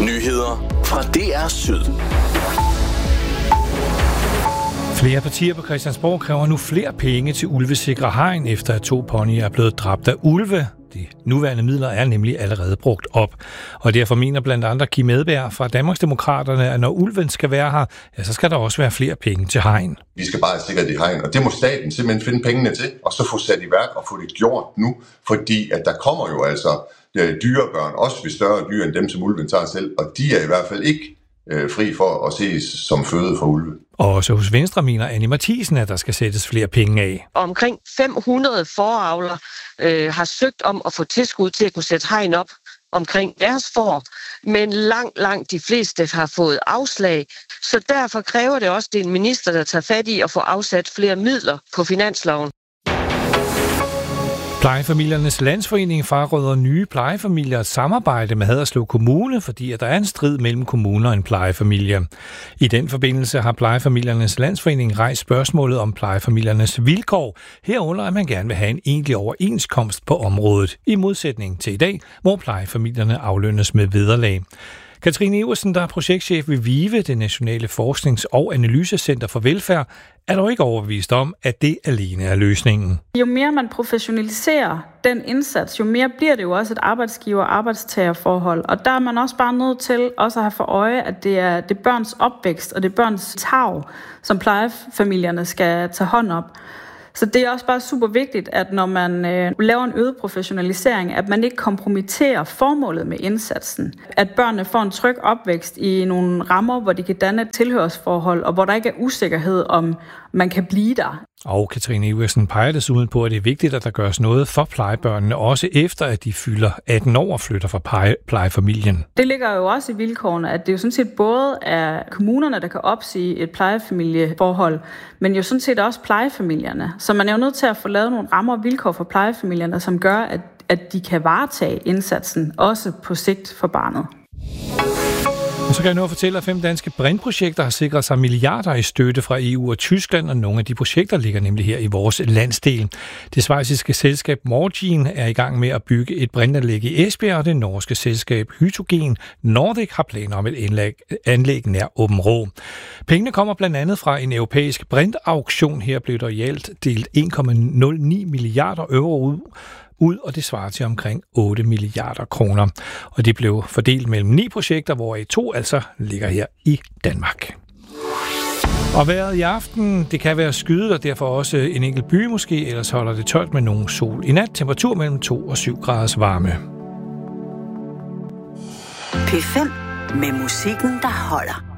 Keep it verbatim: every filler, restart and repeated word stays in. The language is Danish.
Nyheder fra D R Syd. Flere partier på Christiansborg kræver nu flere penge til ulvesikre hegn, efter at to ponyer er blevet dræbt af ulve. De nuværende midler er nemlig allerede brugt op. Og derfor mener blandt andre Kim Edberg fra Danmarksdemokraterne, at når ulven skal være her, ja, så skal der også være flere penge til hegn. Vi skal bare sikre det hegn, og det må staten simpelthen finde pengene til, og så få sat i værk og få det gjort nu, fordi at der kommer jo altså dyrebørn, også ved større dyr end dem, som ulven tager selv, og de er i hvert fald ikke øh, fri for at ses som føde for ulve. Og så hos Venstre mener Annie Matthiesen, at der skal sættes flere penge af. Omkring fem hundrede foravler øh, har søgt om at få tilskud til at kunne sætte hegn op omkring deres får, men langt, langt de fleste har fået afslag. Så derfor kræver det også, at det er en minister, der tager fat i at få afsat flere midler på finansloven. Plejefamiliernes Landsforening fraråder nye plejefamilier at samarbejde med Haderslev Kommune, fordi at der er en strid mellem kommuner og en plejefamilie. I den forbindelse har Plejefamiliernes Landsforening rejst spørgsmålet om plejefamiliernes vilkår, herunder at man gerne vil have en egentlig overenskomst på området, i modsætning til i dag, hvor plejefamilierne aflønnes med vederlag. Katrine Iversen, der er projektchef ved VIVE, det Nationale Forsknings- og Analysecenter for Velfærd, er dog ikke overbevist om, at det alene er løsningen. Jo mere man professionaliserer den indsats, jo mere bliver det jo også et arbejdsgiver-arbejdstagerforhold. Og der er man også bare nødt til også at have for øje, at det er, det er børns opvækst og det er børns tarv, som plejefamilierne skal tage hånd om. Så det er også bare super vigtigt, at når man øh, laver en øget professionalisering, at man ikke kompromitterer formålet med indsatsen. At børnene får en tryg opvækst i nogle rammer, hvor de kan danne et tilhørsforhold, og hvor der ikke er usikkerhed om, man kan blive der. Og Katrine Iversen peger desuden på, at det er vigtigt, at der gøres noget for plejebørnene, også efter at de fylder atten år og flytter fra pleje, plejefamilien. Det ligger jo også i vilkårene, at det jo sådan set både er kommunerne, der kan opsige et plejefamilieforhold, men jo sådan set også plejefamilierne. Så man er jo nødt til at få lavet nogle rammer og vilkår for plejefamilierne, som gør, at, at de kan varetage indsatsen, også på sigt for barnet. Og så kan jeg nu fortælle, at fem danske brintprojekter har sikret sig milliarder i støtte fra E U og Tyskland, og nogle af de projekter ligger nemlig her i vores landsdel. Det schweiziske selskab Morgin er i gang med at bygge et brintanlæg i Esbjerg, og det norske selskab Hytogen Nordic har planer om et anlæg, anlæg nær Aabenraa. Pengene kommer blandt andet fra en europæisk brintauktion. Her blev der i alt delt en komma nul ni milliarder euro ud. ud, og det svarer til omkring otte milliarder kroner. Og det blev fordelt mellem ni projekter, hvoraf to altså ligger her i Danmark. Og vejret i aften, det kan være skyet, og derfor også en enkelt by måske, ellers holder det tørt med nogen sol. I nat temperatur mellem to og syv graders varme. P fem med musikken, der holder.